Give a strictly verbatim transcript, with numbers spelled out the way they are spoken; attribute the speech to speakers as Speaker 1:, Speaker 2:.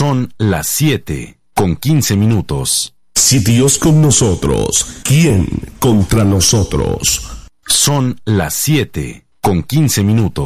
Speaker 1: Son las siete con quince minutos.
Speaker 2: Si Dios con nosotros, ¿quién contra nosotros?
Speaker 1: Son las siete con quince minutos.